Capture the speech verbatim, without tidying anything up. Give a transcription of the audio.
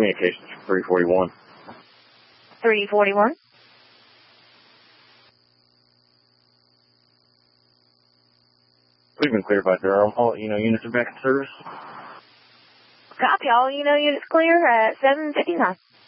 communications for three forty-one. three forty-one. We've been cleared by Durham. All you know, units are back in service. Copy. All you know units clear at seven fifty-nine.